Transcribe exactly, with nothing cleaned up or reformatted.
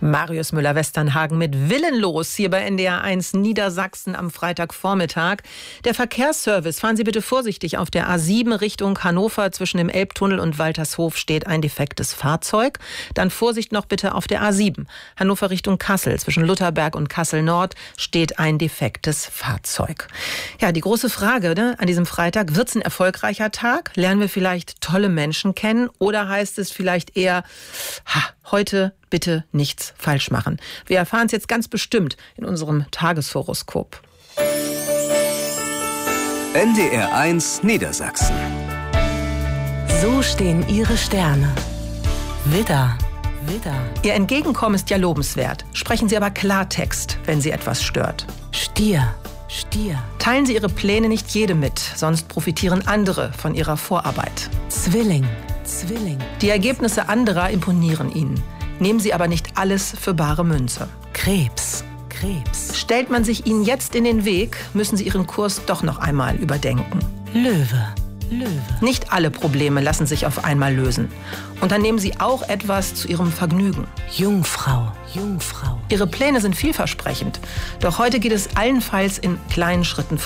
Marius Müller-Westernhagen mit Willenlos hier bei N D R eins Niedersachsen am Freitagvormittag. Der Verkehrsservice, fahren Sie bitte vorsichtig. Auf der A sieben Richtung Hannover zwischen dem Elbtunnel und Waltershof steht ein defektes Fahrzeug. Dann Vorsicht noch bitte auf der A sieben. Hannover Richtung Kassel zwischen Lutherberg und Kassel Nord steht ein defektes Fahrzeug. Ja, die große Frage, ne, an diesem Freitag, wird es ein erfolgreicher Tag? Lernen wir vielleicht tolle Menschen kennen? Oder heißt es vielleicht eher, ha, heute bitte nichts falsch machen? Wir erfahren es jetzt ganz bestimmt in unserem Tageshoroskop. N D R eins Niedersachsen. So stehen Ihre Sterne. Widder, Widder. Ihr Entgegenkommen ist ja lobenswert. Sprechen Sie aber Klartext, wenn Sie etwas stört. Stier, Stier. Teilen Sie Ihre Pläne nicht jedem mit, sonst profitieren andere von Ihrer Vorarbeit. Zwilling, Zwilling. Die Ergebnisse anderer imponieren Ihnen. Nehmen Sie aber nicht alles für bare Münze. Krebs, Krebs. Stellt man sich Ihnen jetzt in den Weg, müssen Sie Ihren Kurs doch noch einmal überdenken. Löwe, Löwe. Nicht alle Probleme lassen sich auf einmal lösen. Unternehmen Sie auch etwas zu Ihrem Vergnügen. Jungfrau, Jungfrau. Ihre Pläne sind vielversprechend. Doch heute geht es allenfalls in kleinen Schritten